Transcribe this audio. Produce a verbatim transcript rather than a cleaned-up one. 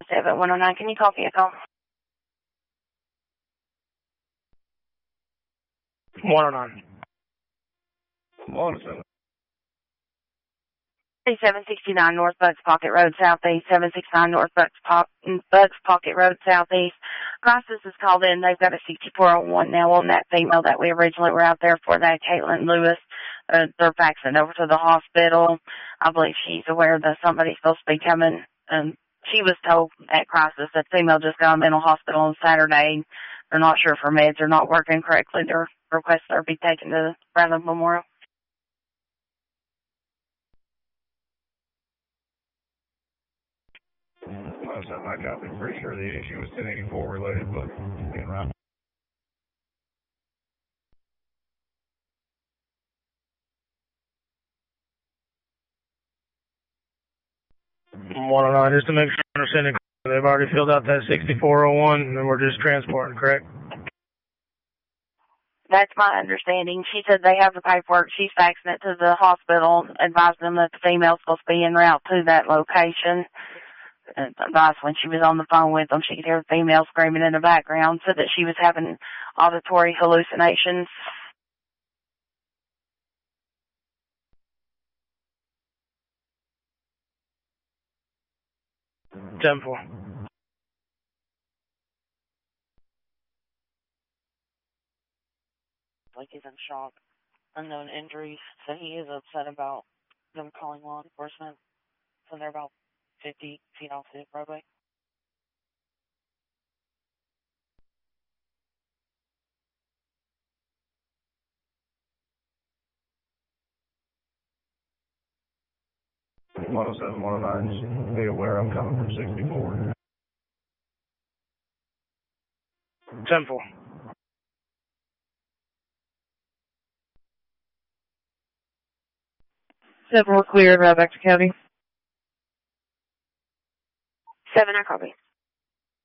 seven one oh nine, can you call vehicle? one oh nine. one oh seven. seven sixty-nine North Bucks Pocket Road Southeast, seven sixty-nine North Bucks, po- Bucks Pocket Road Southeast. Crisis is called in. They've got a sixty-four oh one now on that female that we originally were out there for, that Caitlin Lewis. Uh, they're faxing over to the hospital. I believe she's aware that somebody's supposed to be coming. Um, she was told at Crisis that female just got a mental hospital on Saturday. They're not sure if her meds are not working correctly. They're requesting her be taken to Bradley Memorial. Most of my copy. I'm pretty sure the issue was ten eighty-four related, but getting around. one oh nine, just to make sure I understand it. They've already filled out that sixty-four oh one, and then we're just transporting, correct? That's my understanding. She said they have the paperwork. She's faxing it to the hospital, advising them that the female's supposed to be en route to that location. And advised when she was on the phone with them, she could hear the female screaming in the background, said that she was having auditory hallucinations. ten four. Like he's in shock. Unknown injuries, so he is upset about them calling law enforcement. So they're about fifty feet off the roadway. one oh seven, one oh nine, just be aware I'm coming from sixty-four. ten four. seven, we're clear, right back to county. seven, I copy.